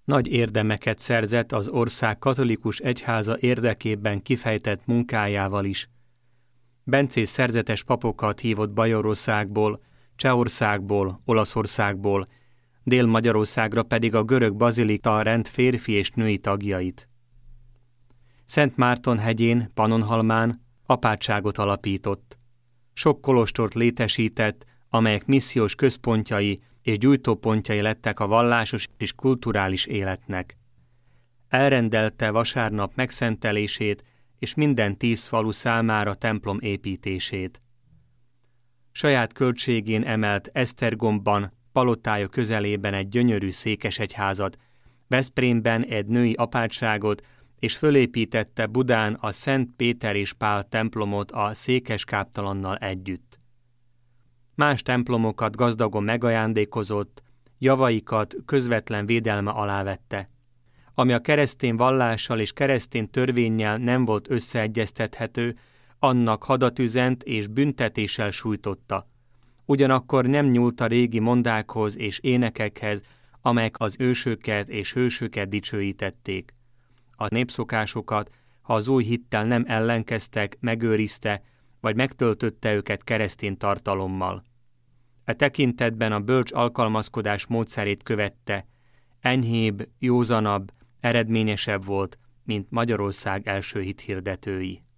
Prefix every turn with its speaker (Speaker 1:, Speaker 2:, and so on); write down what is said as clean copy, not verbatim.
Speaker 1: nagy érdemeket szerzett az ország katolikus egyháza érdekében kifejtett munkájával is. Bencés szerzetes papokat hívott Bajorországból, Csehországból, Olaszországból, Dél-Magyarországra pedig a görög bazilika rend férfi és női tagjait. Szent Márton hegyén, Pannonhalmán apátságot alapított. Sok kolostort létesített, amelyek missziós központjai és gyújtópontjai lettek a vallásos és kulturális életnek. Elrendelte vasárnap megszentelését és minden 10 falu számára templom építését. Saját költségén emelt Esztergomban, palotája közelében egy gyönyörű székesegyházat, Veszprémben egy női apátságot, és fölépítette Budán a Szent Péter és Pál templomot a székeskáptalannal együtt. Más templomokat gazdagon megajándékozott, javaikat közvetlen védelme alá vette. Ami a keresztény vallással és keresztény törvénnyel nem volt összeegyeztethető, annak hadat üzent és büntetéssel sújtotta. Ugyanakkor nem nyúlt a régi mondákhoz és énekekhez, amelyek az ősöket és hősöket dicsőítették. A népszokásokat, ha az új hittel nem ellenkeztek, megőrizte, vagy megtöltötte őket keresztény tartalommal. E tekintetben a bölcs alkalmazkodás módszerét követte, enyhébb, józanabb, eredményesebb volt, mint Magyarország első hithirdetői.